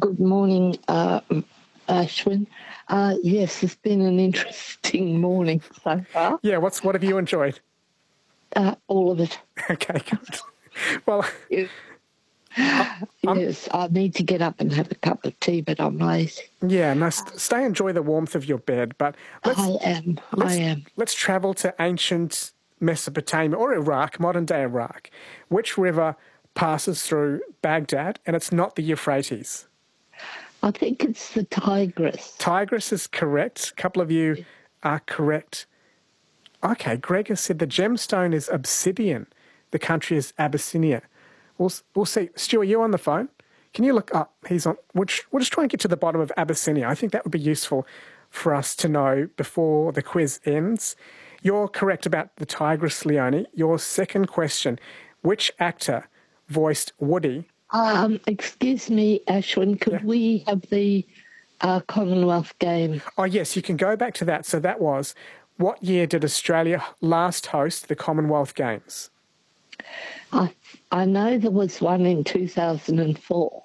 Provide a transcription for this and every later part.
Good morning, Ashwin. Yes, it's been an interesting morning so far. Yeah, what have you enjoyed? All of it. Okay, good. Well, Yes, I need to get up and have a cup of tea, but I'm lazy. yeah, no, stay enjoy the warmth of your bed. But I am. let's travel to ancient Mesopotamia or Iraq, modern day Iraq. Which river passes through Baghdad, and it's not the Euphrates? I think it's the Tigris. Tigris is correct. A couple of you are correct. Okay, Greg has said the gemstone is obsidian. The country is Abyssinia. We'll see. Stu, are you on the phone? Can you look up? He's on. We'll just try and get to the bottom of Abyssinia. I think that would be useful for us to know before the quiz ends. You're correct about the Tigris, Leonie. Your second question, which actor voiced Woody? Excuse me, Ashwin, could we have the Commonwealth Games? Oh, yes, you can go back to that. So that was, what year did Australia last host the Commonwealth Games? I know there was one in 2004.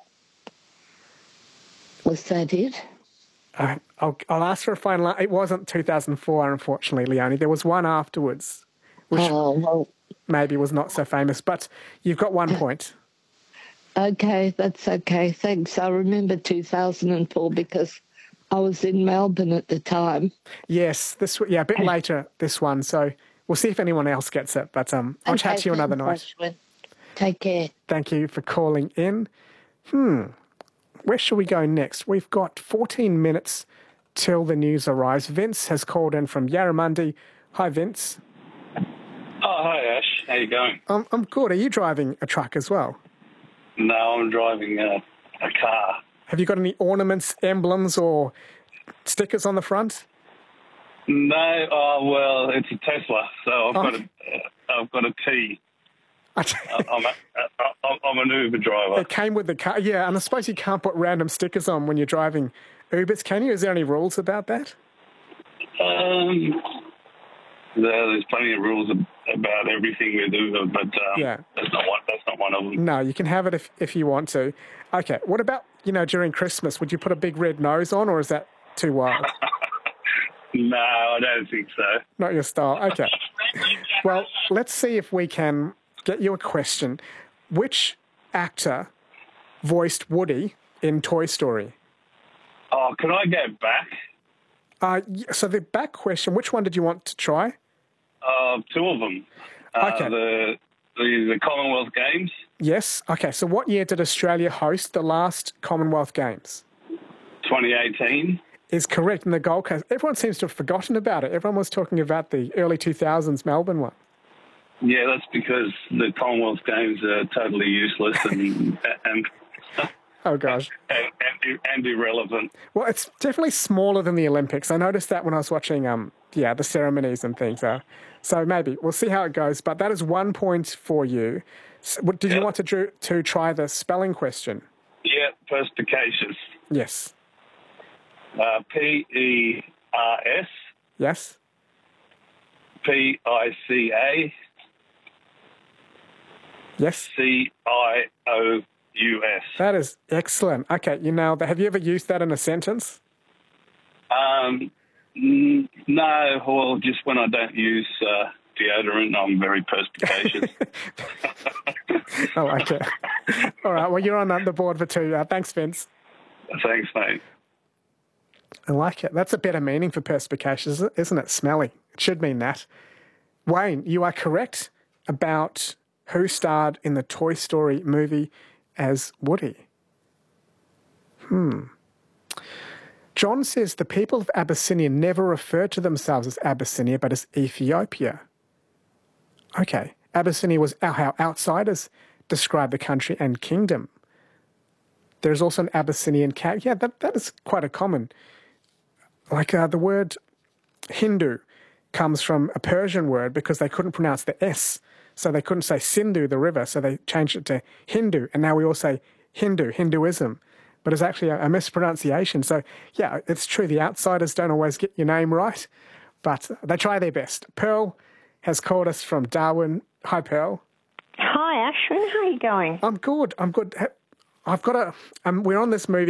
Was that it? I'll ask for a final. It wasn't 2004, unfortunately, Leonie. There was one afterwards, which maybe was not so famous. But you've got 1 point. Okay, that's okay. Thanks. I remember 2004 because I was in Melbourne at the time. Yes, a bit later, this one. So we'll see if anyone else gets it. But I'll chat to you another night. Ashwin. Take care. Thank you for calling in. Where shall we go next? We've got 14 minutes till the news arrives. Vince has called in from Yarramundi. Hi, Vince. Oh, hi, Ash. How you going? I'm good. Are you driving a truck as well? No, I'm driving a car. Have you got any ornaments, emblems, or stickers on the front? No, well, it's a Tesla, so I've got a T. I'm an Uber driver. It came with the car, yeah, and I suppose you can't put random stickers on when you're driving Ubers, can you? Is there any rules about that? There's plenty of rules about everything with Uber, but that's not one of them. No, you can have it if you want to. Okay, what about, during Christmas? Would you put a big red nose on, or is that too wild? No, I don't think so. Not your style. Okay. Well, let's see if we can get you a question. Which actor voiced Woody in Toy Story? Oh, can I go back? So the back question, which one did you want to try? Two of them. Okay. The Commonwealth Games. Yes. Okay, so what year did Australia host the last Commonwealth Games? 2018. Is correct. In the Gold Coast. Everyone seems to have forgotten about it. Everyone was talking about the early 2000s Melbourne one. Yeah, that's because the Commonwealth Games are totally useless and oh gosh, and irrelevant. Well, it's definitely smaller than the Olympics. I noticed that when I was watching the ceremonies and things. So maybe we'll see how it goes. But that is 1 point for you. So, did you want to try the spelling question? Yeah, perspicacious. Yes. P-E-R-S. Yes. P-I-C-A. Yes. C-I-O-U-S. That is excellent. Okay, you nailed that. Have you ever used that in a sentence? No, well, just when I don't use deodorant, I'm very perspicacious. I like it. All right, well, you're on the board for two. Thanks, Vince. Thanks, mate. I like it. That's a better meaning for perspicacious, isn't it? Smelly. It should mean that. Wayne, you are correct about who starred in the Toy Story movie as Woody. John says the people of Abyssinia never referred to themselves as Abyssinia, but as Ethiopia. Okay. Abyssinia was how outsiders describe the country and kingdom. There's also an Abyssinian cat. Yeah, that is quite a common. Like the word Hindu comes from a Persian word because they couldn't pronounce the S. So they couldn't say Sindhu, the river, so they changed it to Hindu. And now we all say Hinduism. But it's actually a mispronunciation. So, yeah, it's true. The outsiders don't always get your name right, but they try their best. Pearl has called us from Darwin. Hi, Pearl. Hi, Ashwin. How are you going? I'm good. I've got we're on this movie